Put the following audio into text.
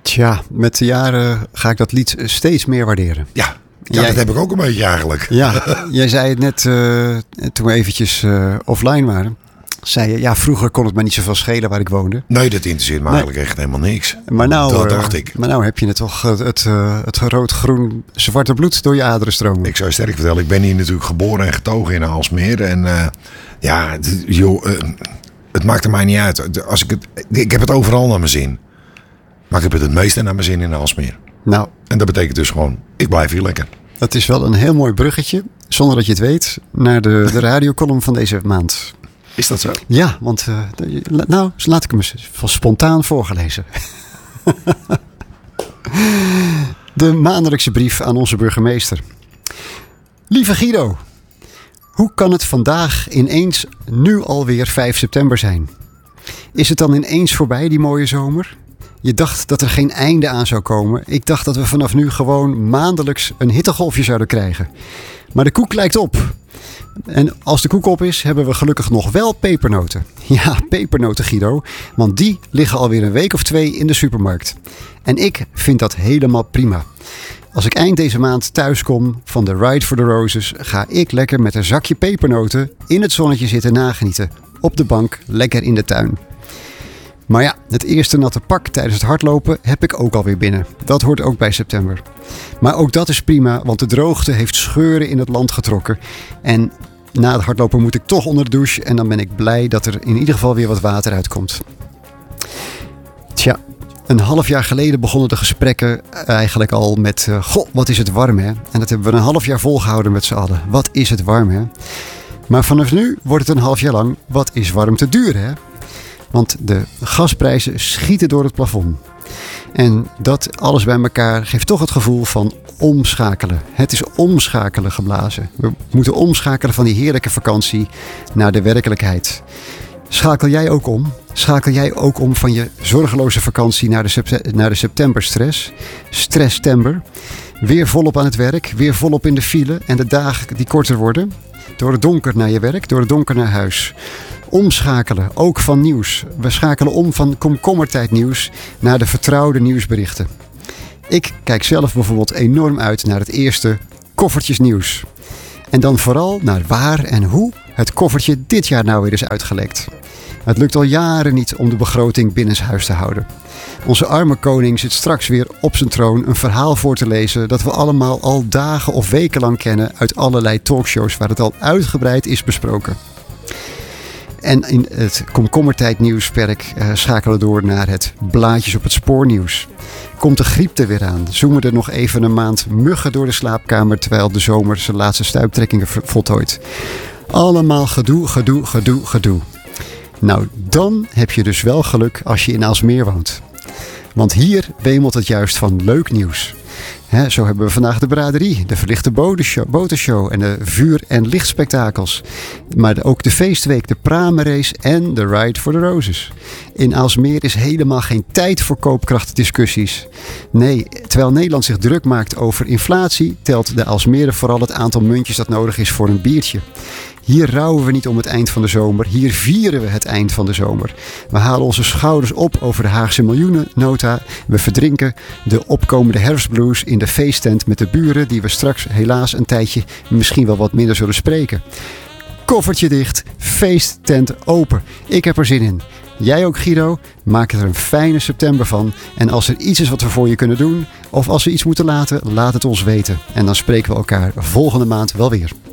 Tja, met de jaren ga ik dat lied steeds meer waarderen. Ja, dat heb ik ook een beetje eigenlijk. Ja, jij zei het net toen we eventjes offline waren. Zei je, ja, vroeger kon het me niet zoveel schelen waar ik woonde. Nee, dat interesseert me eigenlijk echt helemaal niks. Maar nou, dat dacht ik. Maar nou heb je het toch het rood-groen-zwarte bloed door je aderen stromen. Ik zou je sterk vertellen, ik ben hier natuurlijk geboren en getogen in Aalsmeer. En het maakt er mij niet uit. Ik heb het overal naar mijn zin. Maar ik heb het meeste naar mijn zin in Aalsmeer. Nou, en dat betekent dus gewoon, ik blijf hier lekker. Dat is wel een heel mooi bruggetje, zonder dat je het weet, naar de radiocolumn van deze maand. Is dat zo? Ja, want laat ik hem eens spontaan voorgelezen. De maandelijkse brief aan onze burgemeester. Lieve Guido, hoe kan het vandaag ineens nu alweer 5 september zijn? Is het dan ineens voorbij, die mooie zomer? Je dacht dat er geen einde aan zou komen. Ik dacht dat we vanaf nu gewoon maandelijks een hittegolfje zouden krijgen. Maar de koek lijkt op. En als de koek op is, hebben we gelukkig nog wel pepernoten. Ja, pepernoten, Guido. Want die liggen alweer een week of 2 in de supermarkt. En ik vind dat helemaal prima. Als ik eind deze maand thuis kom van de Ride for the Roses, ga ik lekker met een zakje pepernoten in het zonnetje zitten nagenieten. Op de bank, lekker in de tuin. Maar ja, het eerste natte pak tijdens het hardlopen heb ik ook alweer binnen. Dat hoort ook bij september. Maar ook dat is prima, want de droogte heeft scheuren in het land getrokken. En na het hardlopen moet ik toch onder de douche. En dan ben ik blij dat er in ieder geval weer wat water uitkomt. Tja, een half jaar geleden begonnen de gesprekken eigenlijk al met... Goh, wat is het warm, hè? En dat hebben we een half jaar volgehouden met z'n allen. Wat is het warm, hè? Maar vanaf nu wordt het een half jaar lang... Wat is warm te duur, hè? Want de gasprijzen schieten door het plafond. En dat alles bij elkaar geeft toch het gevoel van omschakelen. Het is omschakelen geblazen. We moeten omschakelen van die heerlijke vakantie naar de werkelijkheid. Schakel jij ook om? Schakel jij ook om van je zorgeloze vakantie naar de septemberstress? Stresstember. Weer volop aan het werk, weer volop in de file en de dagen die korter worden. Door het donker naar je werk, door het donker naar huis. Omschakelen, ook van nieuws. We schakelen om van komkommertijdnieuws naar de vertrouwde nieuwsberichten. Ik kijk zelf bijvoorbeeld enorm uit naar het eerste koffertjesnieuws. En dan vooral naar waar en hoe het koffertje dit jaar nou weer is uitgelekt. Het lukt al jaren niet om de begroting binnenshuis te houden. Onze arme koning zit straks weer op zijn troon een verhaal voor te lezen dat we allemaal al dagen of weken lang kennen uit allerlei talkshows waar het al uitgebreid is besproken. En in het komkommertijdnieuwsperk schakelen we door naar het blaadjes op het spoornieuws. Komt de griep er weer aan? Zoomen er nog even een maand muggen door de slaapkamer terwijl de zomer zijn laatste stuiptrekkingen voltooit. Allemaal gedoe. Nou, dan heb je dus wel geluk als je in Aalsmeer woont. Want hier wemelt het juist van leuk nieuws. Zo hebben we vandaag de braderie, de verlichte botenshow en de vuur- en lichtspektakels. Maar ook de feestweek, de pramenrace en de Ride for the Roses. In Aalsmeer is helemaal geen tijd voor koopkrachtdiscussies. Nee, terwijl Nederland zich druk maakt over inflatie, telt de Aalsmeerder vooral het aantal muntjes dat nodig is voor een biertje. Hier rouwen we niet om het eind van de zomer. Hier vieren we het eind van de zomer. We halen onze schouders op over de Haagse miljoenennota. We verdrinken de opkomende herfstblues in de feesttent met de buren die we straks helaas een tijdje misschien wel wat minder zullen spreken. Koffertje dicht, feesttent open. Ik heb er zin in. Jij ook, Guido? Maak er een fijne september van. En als er iets is wat we voor je kunnen doen, of als we iets moeten laten, laat het ons weten. En dan spreken we elkaar volgende maand wel weer.